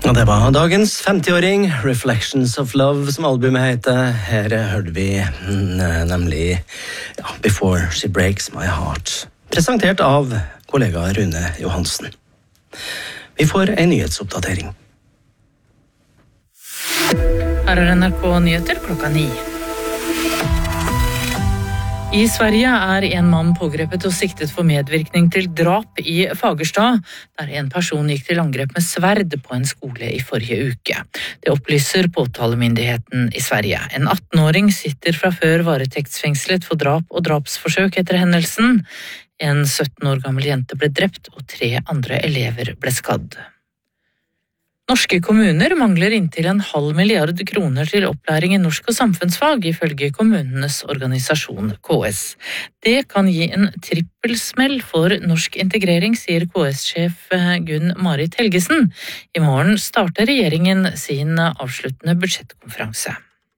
Og det var dagens 50-åring, Reflections of Love, som albumet heter. Her hørte vi nemlig Before She Breaks My Heart, presentert av kollega Rune Johansen. Vi får en nyhetsoppdatering. Her er NRK Nyheter 9. I Sverige er en mann pågrepet og siktet for medvirkning til drap i Fagerstad, der en person gikk til angrep med sverd på en skole i forrige uke. Det opplyser påtalemyndigheten i Sverige. En 18-åring sitter fra før varetektsfengslet for drap og drapsforsøk etter hendelsen. En 17 år gammel jente ble drept, og 3 andre elever ble skadd. Norske kommuner mangler inntil 0,5 milliard kroner til opplæring i norsk og samfunnsfag, ifølge kommunenes organisasjon KS. Det kan gi en trippelsmell for norsk integrering, sier KS-sjef Gunn-Marit Helgesen. I morgen starter regjeringen sin avsluttende budsjettkonferanse.